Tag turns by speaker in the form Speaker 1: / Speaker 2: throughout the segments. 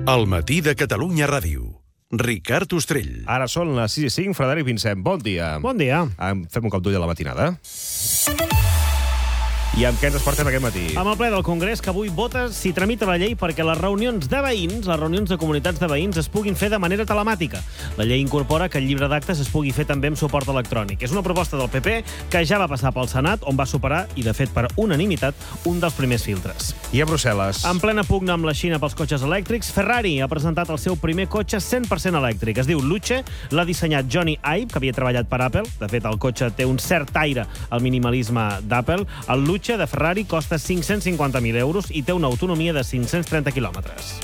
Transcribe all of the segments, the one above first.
Speaker 1: El matí de Catalunya Ràdio. Ricard Ostrell.
Speaker 2: Ara són les 6:05. Frederic Vincent, bon dia.
Speaker 3: Bon dia.
Speaker 2: Fem un cop d'ull a la matinada. I amb què ens portem aquest matí?
Speaker 3: Amb el ple del Congrés, que avui vota si tramita la llei perquè les reunions de veïns, les reunions de comunitats de veïns, es puguin fer de manera telemàtica. La llei incorpora que el llibre d'actes es pugui fer també amb suport electrònic. És una proposta del PP que ja va passar pel Senat, on va superar, i de fet per unanimitat, un dels primers filtres.
Speaker 2: I a Brussel·les?
Speaker 3: En plena pugna amb la Xina pels cotxes elèctrics, Ferrari ha presentat el seu primer cotxe 100% elèctric. Es diu Luce, l'ha dissenyat Johnny Ive, que havia treballat per Apple. De fet, el cotxe té un cert aire al minimalisme d'Apple. El Luce de Ferrari costa 550.000 euros i té una autonomia de 530 quilòmetres.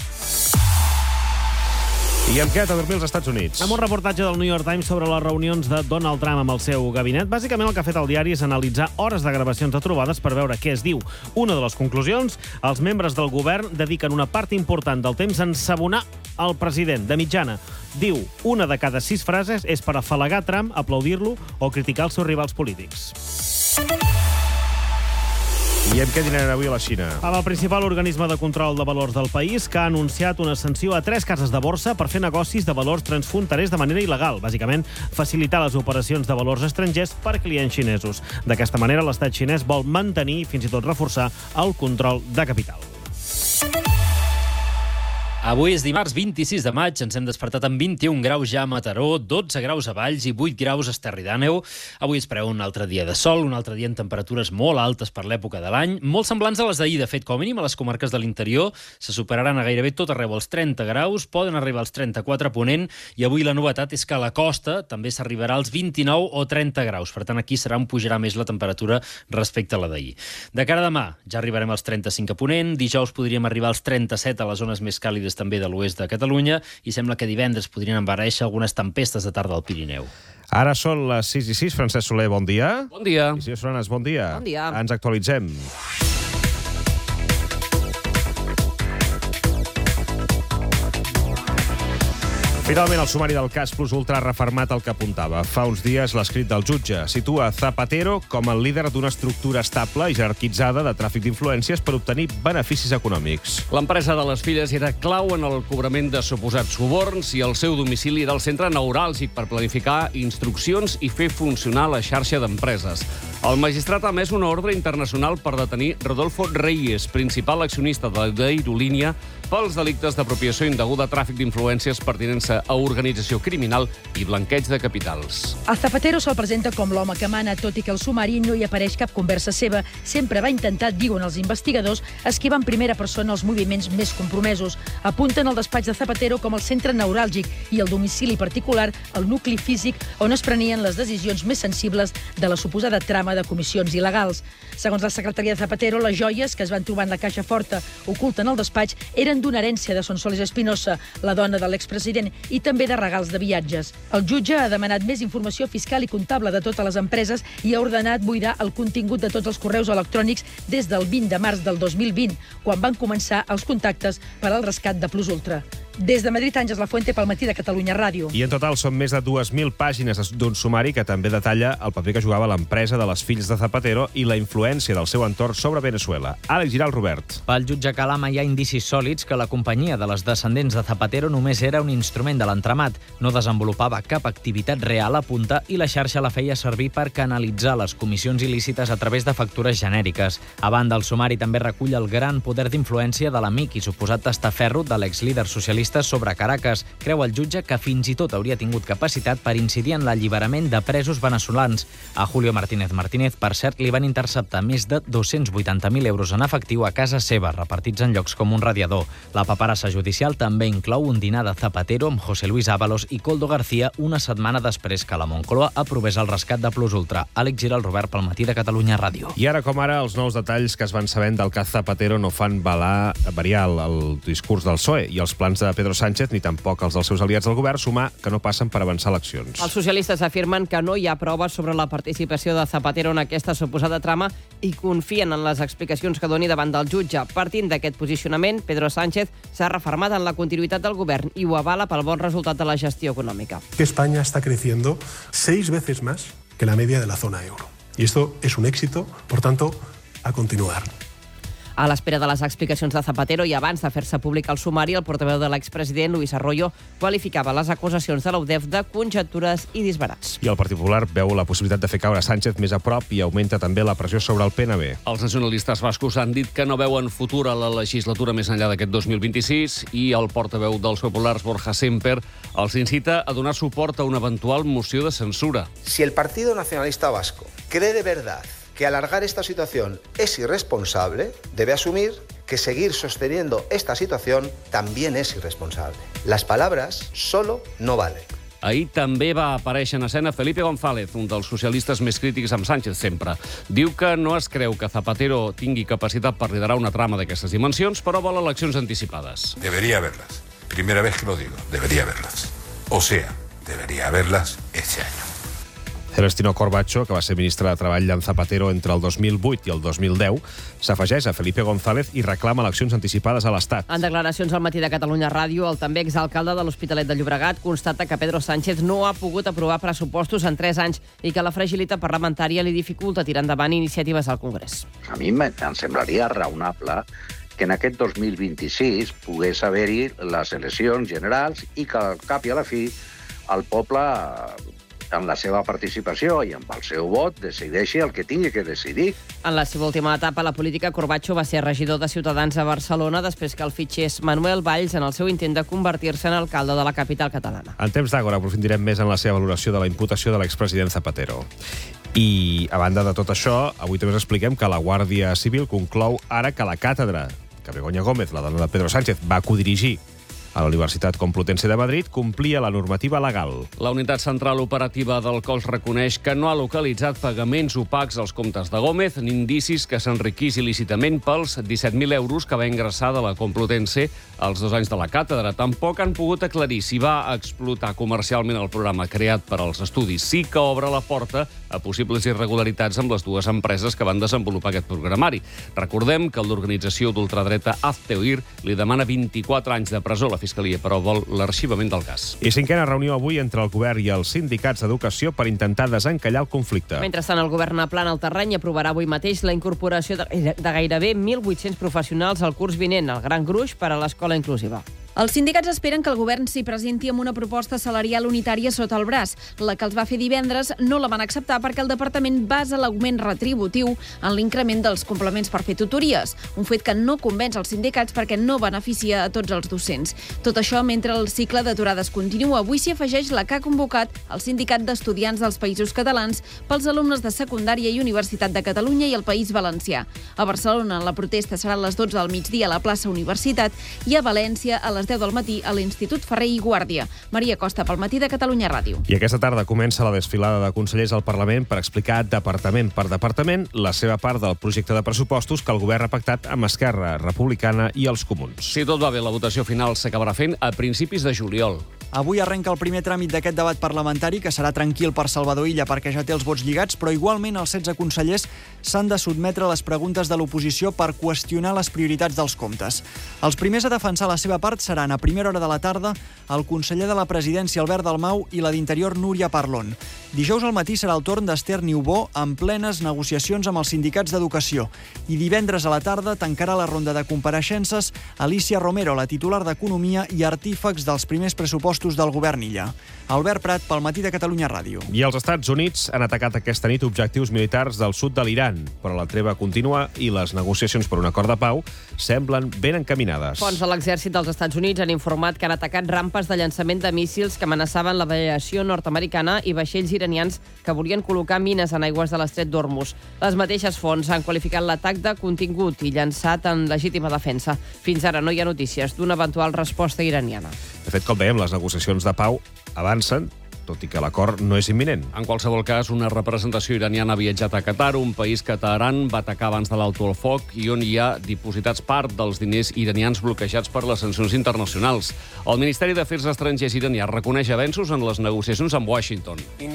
Speaker 2: I amb què? A dormir als Estats Units.
Speaker 3: Amb un reportatge del New York Times sobre les reunions de Donald Trump amb el seu gabinet, bàsicament el que ha fet el diari és analitzar hores de gravacions de trobades per veure què es diu. Una de les conclusions, els membres del govern dediquen una part important del temps a ensabonar el president. De mitjana, diu, una de cada 6 frases és per afalagar Trump, aplaudir-lo o criticar els seus rivals polítics.
Speaker 2: I amb què dinaran avui a la Xina?
Speaker 3: Amb el principal organisme de control de valors del país, que ha anunciat una sanció a 3 cases de borsa per fer negocis de valors transfronterers de manera il·legal. Bàsicament, facilitar les operacions de valors estrangers per clients xinesos. D'aquesta manera, l'estat xinès vol mantenir i fins i tot reforçar el control de capital.
Speaker 4: Avui és dimarts 26 de maig, ens hem despertat amb 21 graus ja a Mataró, 12 graus a Valls i 8 graus a Esterri d'Àneu. Avui es preveu un altre dia de sol, un altre dia amb temperatures molt altes per l'època de l'any, molt semblants a les d'ahir. De fet, com a mínim a les comarques de l'interior se superaran a gairebé tot arreu els 30 graus, poden arribar als 34 a Ponent, i avui la novetat és que a la costa també s'arribarà als 29 o 30 graus. Per tant, aquí serà on pujarà més la temperatura respecte a la d'ahir. De cara a demà, ja arribarem als 35 a Ponent, dijous podríem arribar als 37 a les zones més càlides també de l'oest de Catalunya, i sembla que divendres podrien embarèixer algunes tempestes de tarda al Pirineu.
Speaker 2: Ara són les 6:06. Francesc Soler, bon dia.
Speaker 5: Bon dia.
Speaker 2: I senyor Solanes, bon dia.
Speaker 5: Bon dia.
Speaker 2: Ens actualitzem. Finalment, el sumari del cas Plus Ultra ha refermat el que apuntava. Fa uns dies l'escrit del jutge situa Zapatero com el líder d'una estructura estable i jerarquitzada de tràfic d'influències per obtenir beneficis econòmics.
Speaker 5: L'empresa de les filles era clau en el cobrament de suposats suborns i el seu domicili era el centre neuràlgic per planificar instruccions i fer funcionar la xarxa d'empreses. El magistrat ha emès una ordre internacional per detenir Rodolfo Reyes, principal accionista de l'aerolínia, pels delictes d'apropiació indeguda, tràfic d'influències, pertinença a organització criminal i blanqueig de capitals.
Speaker 6: El Zapatero se'l presenta com l'home que mana, tot i que al sumari no hi apareix cap conversa seva. Sempre va intentar, diuen els investigadors, esquivar en primera persona els moviments més compromesos. Apunten el despatx de Zapatero com el centre neuràlgic i el domicili particular, el nucli físic on es prenien les decisions més sensibles de la suposada trama de comissions il·legals. Segons la secretaria de Zapatero, les joies que es van trobar en la caixa forta oculta en el despatx eren d'una herència de Sonsoles Espinosa, la dona de l'expresident, i també de regals de viatges. El jutge ha demanat més informació fiscal i comptable de totes les empreses i ha ordenat buidar el contingut de tots els correus electrònics des del 20 de març del 2020, quan van començar els contactes per al rescat de Plus Ultra. Des de Madrid, Àngels Lafuente, pel matí de Catalunya Ràdio.
Speaker 2: I en total són més de 2.000 pàgines d'un sumari que també detalla el paper que jugava l'empresa de les filles de Zapatero i la influència del seu entorn sobre Venezuela. Àlex Giral, Robert.
Speaker 7: Pel jutge Calama hi ha indicis sòlids que la companyia de les descendents de Zapatero només era un instrument de l'entramat. No desenvolupava cap activitat real, apunta, i la xarxa la feia servir per canalitzar les comissions il·lícites a través de factures genèriques. A banda, el sumari també recull el gran poder d'influència de l'amic i suposat testaferro de l'exlíder socialista sobre Caracas. Creu el jutge que fins i tot hauria tingut capacitat per incidir en l'alliberament de presos venezolans. A Julio Martínez Martínez, per cert, li van interceptar més de 280.000 euros en efectiu a casa seva, repartits en llocs com un radiador. La paperassa judicial també inclou un dinar de Zapatero amb José Luis Ábalos i Koldo García una setmana després que la Moncloa aprovés el rescat de Plus Ultra. Àlex Giral, Robert, pel matí de Catalunya Ràdio.
Speaker 2: I ara com ara, els nous detalls que es van sabent del cas Zapatero no fan variar el discurs del PSOE i els plans de Pedro Sánchez, ni tampoc els dels seus aliats del govern, sumar que no passen per avançar eleccions.
Speaker 8: Els socialistes afirmen que no hi ha proves sobre la participació de Zapatero en aquesta suposada trama i confien en les explicacions que doni davant del jutge. Partint d'aquest posicionament, Pedro Sánchez s'ha refermat en la continuïtat del govern i ho avala pel bon resultat de la gestió econòmica.
Speaker 9: España está creciendo 6 veces más que la media de la zona euro. Y esto es un éxito, por tanto, a continuar.
Speaker 8: A l'espera de les explicacions de Zapatero i abans de fer-se públic el sumari, el portaveu de l'expresident, Luis Arroyo, qualificava les acusacions de la UDEF de conjectures i disbarats.
Speaker 2: I el Partit Popular veu la possibilitat de fer caure Sánchez més a prop i augmenta també la pressió sobre el PNB.
Speaker 5: Els nacionalistes bascos han dit que no veuen futur a la legislatura més enllà d'aquest 2026 i el portaveu dels populars, Borja Semper, els incita a donar suport a una eventual moció de censura.
Speaker 10: Si el Partido Nacionalista Vasco cree de verdad que alargar esta situación es irresponsable, debe asumir que seguir sosteniendo esta situación también es irresponsable. Las palabras solo no valen.
Speaker 5: Ahir també va aparèixer en escena Felipe González, un dels socialistes més crítics amb Sánchez sempre. Diu que no es creu que Zapatero tingui capacitat per liderar una trama d'aquestes dimensions, però vol eleccions anticipades.
Speaker 11: Debería haberlas. Primera vez que lo digo, debería haberlas. O sea, debería haberlas este año.
Speaker 2: Celestino Corbacho, que va ser ministre de Treball d'en Zapatero entre el 2008 i el 2010, s'afegeix a Felipe González i reclama eleccions anticipades a l'Estat.
Speaker 8: En declaracions al Matí de Catalunya Ràdio, el també exalcalde de l'Hospitalet de Llobregat constata que Pedro Sánchez no ha pogut aprovar pressupostos en 3 anys i que la fragilitat parlamentària li dificulta tirar endavant iniciatives al Congrés.
Speaker 12: A mi em semblaria raonable que en aquest 2026 pogués haver-hi les eleccions generals i que al cap i a la fi el poble, en la seva participació i amb el seu vot, decideixi el que tingui que decidir.
Speaker 8: En la seva última etapa a la política, Corbacho va ser regidor de Ciutadans a Barcelona després que el fitxés Manuel Valls en el seu intent de convertir-se en alcalde de la capital catalana.
Speaker 2: En temps d'Àgora aprofundirem més en la seva valoració de la imputació de l'expresident Zapatero. I, a banda de tot això, avui també us expliquem que la Guàrdia Civil conclou ara que la càtedra que Begoña Gómez, la dona de Pedro Sánchez, va codirigir a la Universitat Complutense de Madrid, complia la normativa legal.
Speaker 5: La Unitat Central Operativa del cos reconeix que no ha localitzat pagaments opacs als comptes de Gómez ni indicis que s'enriquís il·lícitament pels 17.000 euros que va ingressar de la Complutense als 2 anys de la càtedra. Tampoc han pogut aclarir si va explotar comercialment el programa creat per als estudis. Sí que obre la porta a possibles irregularitats amb les 2 empreses que van desenvolupar aquest programari. Recordem que l'organització d'ultradreta Hazte Oír li demana 24 anys de presó. La Fiscalia, però, vol l'arxivament del cas.
Speaker 2: I 5a reunió avui entre el govern i els sindicats d'educació per intentar desencallar el conflicte.
Speaker 8: Mentrestant, el govern aplana el terreny i aprovarà avui mateix la incorporació de gairebé 1.800 professionals al curs vinent, el gran gruix per a l'escola inclusiva.
Speaker 13: Els sindicats esperen que el govern s'hi presenti amb una proposta salarial unitària sota el braç. La que els va fer divendres no la van acceptar perquè el departament basa l'augment retributiu en l'increment dels complements per fer tutories, un fet que no convenç els sindicats perquè no beneficia a tots els docents. Tot això mentre el cicle d'aturades continua. Avui s'hi afegeix la que ha convocat el Sindicat d'Estudiants dels Països Catalans pels alumnes de secundària i Universitat de Catalunya i el País Valencià. A Barcelona la protesta serà a les 12 del migdia a la plaça Universitat i a València a les 10 del matí a l'Institut Ferrer i Guàrdia. Maria Costa, pel Matí de Catalunya Ràdio.
Speaker 2: I aquesta tarda comença la desfilada de consellers al Parlament per explicar departament per departament la seva part del projecte de pressupostos que el govern ha pactat amb Esquerra Republicana i els Comuns.
Speaker 5: Si tot va bé, la votació final s'acabarà fent a principis de juliol.
Speaker 14: Avui arrenca el primer tràmit d'aquest debat parlamentari, que serà tranquil per Salvador Illa perquè ja té els vots lligats, però igualment els 16 consellers s'han de sotmetre a les preguntes de l'oposició per qüestionar les prioritats dels comptes. Els primers a defensar la seva part seran a primera hora de la tarda el conseller de la Presidència, Albert Dalmau, i la d'Interior, Núria Parlon. Dijous al matí serà el torn d'Ester Niubó en plenes negociacions amb els sindicats d'educació. I divendres a la tarda tancarà la ronda de compareixences Alicia Romero, la titular d'Economia i artífex dels primers pressupostos del govern Illa. Albert Prat, pel Matí de Catalunya Ràdio.
Speaker 2: I els Estats Units han atacat aquesta nit objectius militars del sud de l'Iran, però la treva continua i les negociacions per un acord de pau semblen ben encaminades.
Speaker 8: Fonts de l'exèrcit dels Estats Units han informat que han atacat rampes de llançament de míssils que amenaçaven l'aviació nord-americana i vaixells iranians que volien col·locar mines en aigües de l'estret d'Hormuz. Les mateixes fonts han qualificat l'atac de contingut i llançat en legítima defensa. Fins ara no hi ha notícies d'una eventual resposta iraniana.
Speaker 2: De fet, com dèiem, les negociacions de pau avancen, tot i que l'acord no és imminent.
Speaker 5: En qualsevol cas, una representació iraniana ha viatjat a Qatar, un país que Teheran va atacar abans de l'alto al foc i on hi ha dipositats part dels diners iranians bloquejats per les sancions internacionals. El Ministeri d'Afers Estrangers iranià reconeix avenços en les negociacions amb Washington.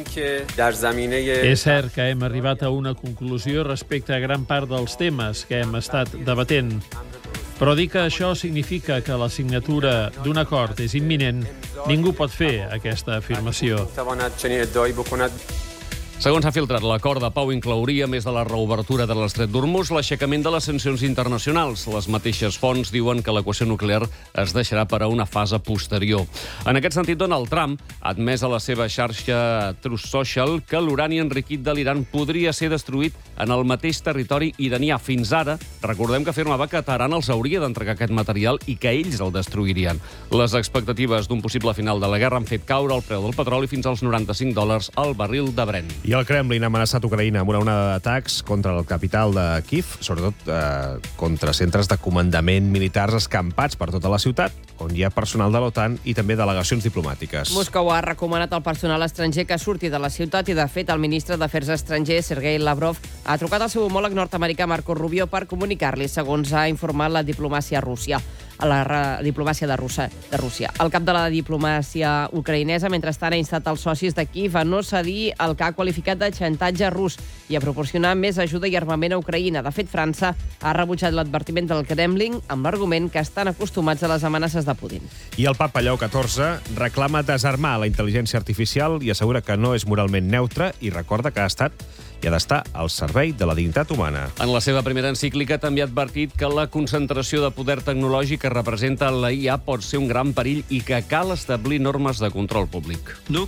Speaker 15: És cert que hem arribat a una conclusió respecte a gran part dels temes que hem estat debatent. Però dir que això significa que la signatura d'un acord és imminent, ningú pot fer aquesta afirmació.
Speaker 5: Segons s'ha filtrat, l'acord de pau inclouria, més de la reobertura de l'estret d'Hormuz, l'aixecament de les sancions internacionals. Les mateixes fonts diuen que l'equació nuclear es deixarà per a una fase posterior. En aquest sentit, Donald Trump ha admès a la seva xarxa Truth Social que l'urani enriquit de l'Iran podria ser destruït en el mateix territori iranià. Fins ara, recordem que afirmava que Teheran els hauria d'entregar aquest material i que ells el destruirien. Les expectatives d'un possible final de la guerra han fet caure el preu del petroli fins als $95 al barril de Brent.
Speaker 2: I el Kremlin ha amenaçat Ucraïna amb una onada d'atacs contra el capital de Kiev, sobretot contra centres de comandament militars escampats per tota la ciutat, on hi ha personal de l'OTAN i també delegacions diplomàtiques.
Speaker 8: Moscou ha recomanat al personal estranger que surti de la ciutat i, de fet, el ministre d'Afers Estrangers, Sergei Lavrov, ha trucat al seu homòleg nord-americà Marco Rubio per comunicar-li, segons ha informat la diplomàcia Rússia. De Rússia. El cap de la diplomàcia ucraïnesa, mentrestant, ha instat els socis de Kiev a no cedir el que ha qualificat de xantatge rus i a proporcionar més ajuda i armament a Ucraïna. De fet, França ha rebutjat l'advertiment del Kremlin amb l'argument que estan acostumats a les amenaces de Putin.
Speaker 2: I el papa Lleó XIV reclama desarmar la intel·ligència artificial i assegura que no és moralment neutra i recorda que ha estat i ha d'estar al servei de la dignitat humana.
Speaker 5: En la seva primera encíclica també ha advertit que la concentració de poder tecnològic que representa la IA pot ser un gran perill i que cal establir normes de control públic.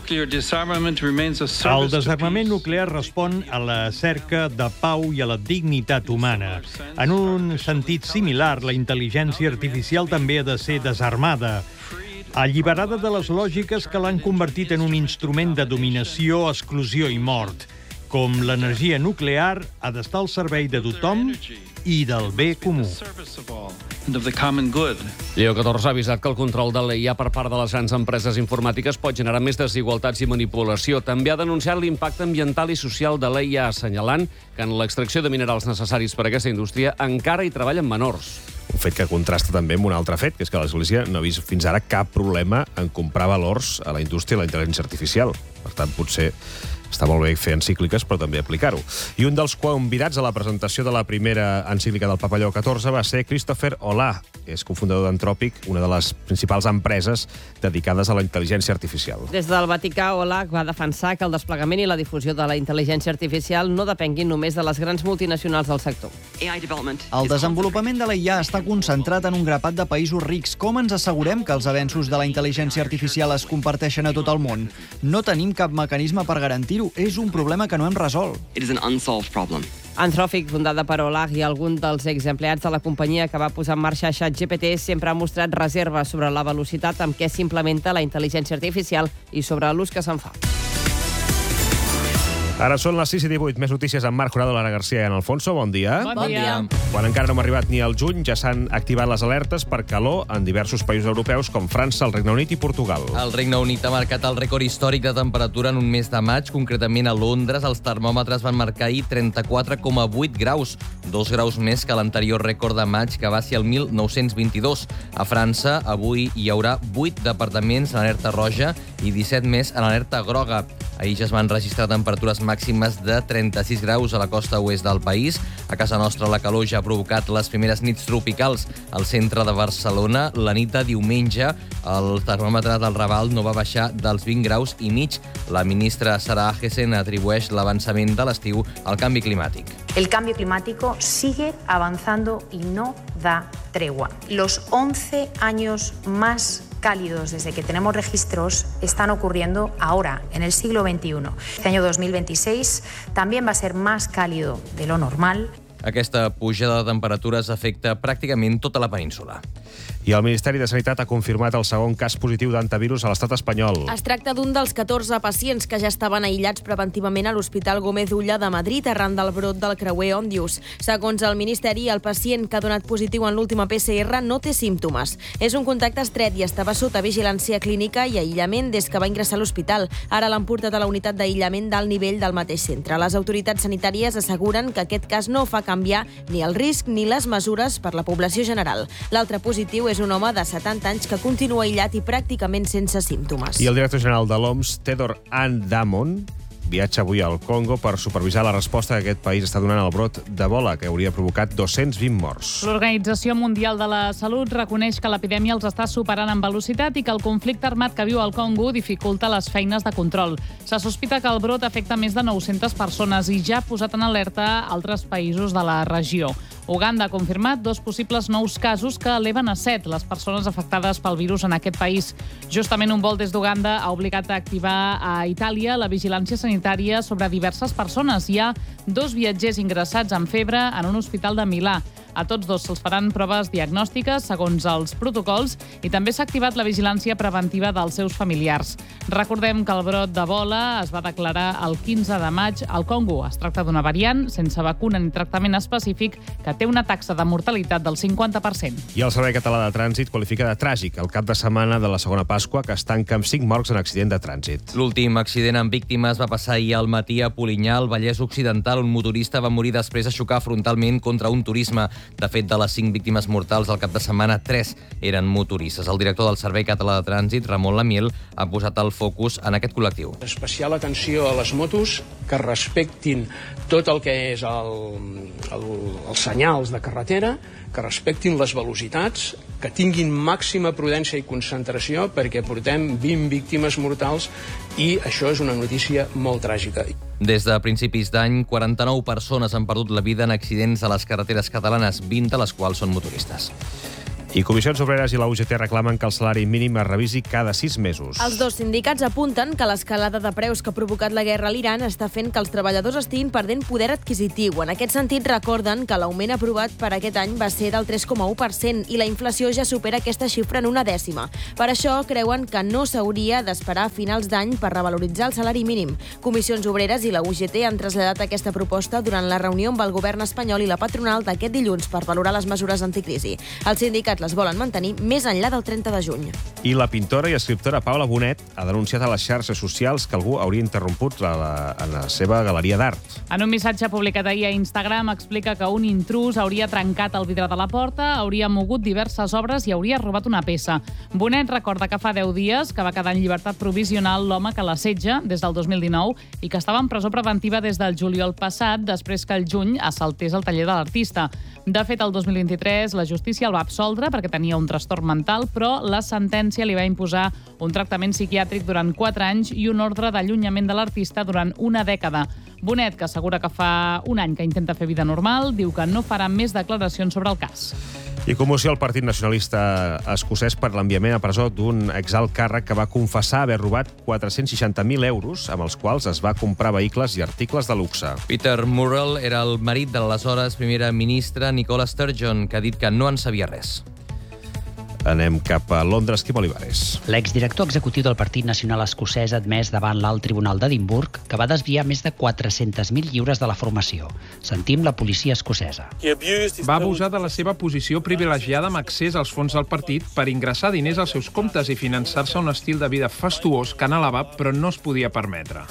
Speaker 16: El desarmament nuclear respon a la cerca de pau i a la dignitat humana. En un sentit similar, la intel·ligència artificial també ha de ser desarmada, alliberada de les lògiques que l'han convertit en un instrument de dominació, exclusió i mort. Com l'energia nuclear ha d'estar al servei de tothom i del bé comú.
Speaker 5: Lleó XIV ha avisat que el control de la IA per part de les grans empreses informàtiques pot generar més desigualtats i manipulació. També ha denunciat l'impacte ambiental i social de la IA, assenyalant que en l'extracció de minerals necessaris per a aquesta indústria encara hi treballen menors.
Speaker 2: Un fet que contrasta també amb un altre fet, que és que l'Església no ha vist fins ara cap problema en comprar valors a la indústria de la intel·ligència artificial. Per tant, potser està molt bé fer encícliques, però també aplicar-ho. I un dels convidats a la presentació de la primera encíclica del Papa Lleó XIV va ser Christopher Hollà, que és cofundador d'Anthropic, una de les principals empreses dedicades a la intel·ligència artificial.
Speaker 8: Des del Vaticà, Hollà va defensar que el desplegament i la difusió de la intel·ligència artificial no depenguin només de les grans multinacionals del sector.
Speaker 14: El desenvolupament de la IA està concentrat en un grapat de països rics. Com ens assegurem que els avenços de la intel·ligència artificial es comparteixen a tot el món? No tenim cap mecanisme per garantir-ho. És un problema que no hem resolt.
Speaker 8: Anthropic, fundada per Hollà i algun dels exempleats de la companyia que va posar en marxa ChatGPT, sempre ha mostrat reserves sobre la velocitat amb què s'implementa la intel·ligència artificial i sobre l'ús que se'n fa.
Speaker 2: Ara són les 6:18. Més notícies amb Marc Jurado, Lara García i Ana Alfonso. Bon dia.
Speaker 8: Bon dia.
Speaker 2: Quan encara no hem arribat ni al juny, ja s'han activat les alertes per calor en diversos països europeus com França, el Regne Unit i Portugal.
Speaker 17: El Regne Unit ha marcat el rècord històric de temperatura en un mes de maig. Concretament a Londres, els termòmetres van marcar ahir 34,8 graus, 2 graus més que l'anterior rècord de maig, que va ser el 1922. A França, avui hi haurà 8 departaments en alerta roja i 17 més en alerta groga. Ahir ja es van registrar temperatures màximes de 36 graus a la costa oest del país. A casa nostra la calor ja ha provocat les primeres nits tropicals. Al centre de Barcelona, la nit de diumenge, el termòmetre del Raval no va baixar dels 20 graus i mig. La ministra Sara Ahesen atribueix l'avançament de l'estiu al canvi climàtic.
Speaker 18: El cambio climático sigue avanzando y no da tregua. Los 11 años más cálidos desde que tenemos registros están ocurriendo ahora, en el siglo XXI. Este año 2026 también va a ser más cálido de lo normal.
Speaker 17: Aquesta pujada de temperatures afecta pràcticament tota la península.
Speaker 2: I el Ministeri de Sanitat ha confirmat el segon cas positiu d'antivirus a l'estat espanyol.
Speaker 19: Es tracta d'un dels 14 pacients que ja estaven aïllats preventivament a l'Hospital Gómez Ulla de Madrid arran del brot del creuer Òndius. Segons el Ministeri, el pacient que ha donat positiu en l'última PCR no té símptomes. És un contacte estret i estava sota vigilància clínica i aïllament des que va ingressar a l'hospital. Ara l'han portat a la unitat d'aïllament d'alt nivell del mateix centre. Les autoritats sanitàries asseguren que aquest cas no fa canviar ni el risc ni les mesures per la població general. L'altre positiu és un home de 70 anys que continua aïllat i pràcticament sense símptomes.
Speaker 2: I el director general de l'OMS, Tedros Adhanom viatja avui al Congo per supervisar la resposta que aquest país està donant al brot d'Ebola, que hauria provocat 220 morts.
Speaker 20: L'Organització Mundial de la Salut reconeix que l'epidèmia els està superant en velocitat i que el conflicte armat que viu al Congo dificulta les feines de control. Se sospita que el brot afecta més de 900 persones i ja ha posat en alerta altres països de la regió. Uganda ha confirmat 2 possibles nous casos que eleven a 7 les persones afectades pel virus en aquest país. Justament un vol des d'Uganda ha obligat a activar a Itàlia la vigilància sanitària sobre diverses persones. Hi ha 2 viatgers ingressats amb febre en un hospital de Milà. A tots 2 se'ls faran proves diagnòstiques segons els protocols i també s'ha activat la vigilància preventiva dels seus familiars. Recordem que el brot d'Ebola es va declarar el 15 de maig al Congo. Es tracta d'una variant sense vacuna ni tractament específic que té una taxa de mortalitat del 50%.
Speaker 2: I el Servei Català de Trànsit qualifica de tràgic el cap de setmana de la segona Pasqua, que es tanca amb 5 morts en accident de trànsit.
Speaker 17: L'últim accident amb víctimes va passar ahir al matí a Polinyà, al Vallès Occidental. Un motorista va morir després de xocar frontalment contra un turisme. De fet, de les 5 víctimes mortals del cap de setmana, 3 eren motoristes. El director del Servei Català de Trànsit, Ramon Lamiel, ha posat el focus en aquest col·lectiu.
Speaker 21: Especial atenció a les motos que respectin tot el que és els senyals de carretera, que respectin les velocitats, que tinguin màxima prudència i concentració, perquè portem 20 víctimes mortals i això és una notícia molt tràgica.
Speaker 17: Des de principis d'any, 49 persones han perdut la vida en accidents a les carreteres catalanes, 20 de les quals són motoristes.
Speaker 2: I Comissions Obreres i la UGT reclamen que el salari mínim es revisi cada 6 mesos.
Speaker 19: Els 2 sindicats apunten que l'escalada de preus que ha provocat la guerra a l'Iran està fent que els treballadors estiguin perdent poder adquisitiu. En aquest sentit, recorden que l'augment aprovat per aquest any va ser del 3,1% i la inflació ja supera aquesta xifra en 1/10. Per això, creuen que no s'hauria d'esperar a finals d'any per revaloritzar el salari mínim. Comissions Obreres i la UGT han traslladat aquesta proposta durant la reunió amb el govern espanyol i la patronal d'aquest dilluns per valorar les mesures anticrisi. Els sindicats les volen mantenir més enllà del 30 de juny.
Speaker 2: I la pintora i escriptora Paula Bonet ha denunciat a les xarxes socials que algú hauria interromput en la seva galeria d'art.
Speaker 20: En un missatge publicat ahir a Instagram explica que un intrus hauria trencat el vidre de la porta, hauria mogut diverses obres i hauria robat una peça. Bonet recorda que fa 10 dies que va quedar en llibertat provisional l'home que l'assetja des del 2019 i que estava en presó preventiva des del juliol passat, després que el juny assaltés el taller de l'artista. De fet, el 2023 la justícia el va absoldre perquè tenia un trastorn mental, però la sentència li va imposar un tractament psiquiàtric durant 4 anys i un ordre d'allunyament de l'artista durant una dècada. Bonet, que assegura que fa un any que intenta fer vida normal, diu que no farà més declaracions sobre el cas.
Speaker 2: I commoció al Partit Nacionalista Escocès per l'enviament a presó d'un exalt càrrec que va confessar haver robat 460.000 euros, amb els quals es va comprar vehicles i articles de luxe.
Speaker 17: Peter Murrell era el marit de l'aleshores primera ministra Nicola Sturgeon, que ha dit que no en sabia res.
Speaker 2: Anem cap a Londres, Quim Olivares.
Speaker 22: L'exdirector executiu del Partit Nacional Escocès ha admès davant l'Alt Tribunal d'Edimburg que va desviar més de 400.000 lliures de la formació. Sentim la policia escocesa.
Speaker 23: Va abusar de la seva posició privilegiada amb accés als fons del partit per ingressar diners als seus comptes i finançar-se un estil de vida fastuós que anhelava però no es podia permetre.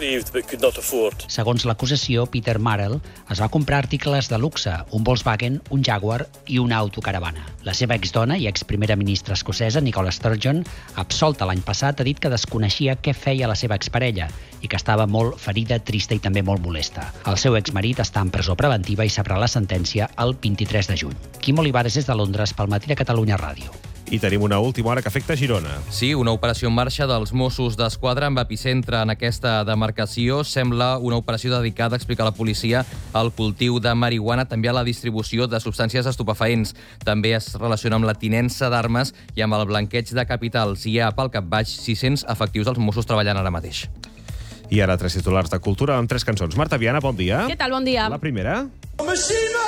Speaker 22: Segons l'acusació, Peter Murrell es va comprar articles de luxe, un Volkswagen, un Jaguar i una autocaravana. La seva exdona i exprimera ministra escocesa, Nicola Sturgeon, absolta l'any passat, ha dit que desconeixia què feia la seva exparella i que estava molt ferida, trista i també molt molesta. El seu exmarit està en presó preventiva i sabrà la sentència el 23 de juny. Quim Olivares des de Londres pel Matí de Catalunya Ràdio.
Speaker 2: I tenim una última hora que afecta Girona.
Speaker 17: Sí, una operació en marxa dels Mossos d'Esquadra amb epicentre en aquesta demarcació. Sembla una operació dedicada, explica la policia, al cultiu de marihuana, també a la distribució de substàncies estupefaents. També es relaciona amb la tinença d'armes i amb el blanqueig de capitals. Hi ha pel cap baix 600 efectius dels Mossos treballant ara mateix.
Speaker 2: I ara 3 titulars de cultura amb 3 cançons. Marta Viana, bon dia.
Speaker 19: Què tal, bon dia?
Speaker 2: La primera.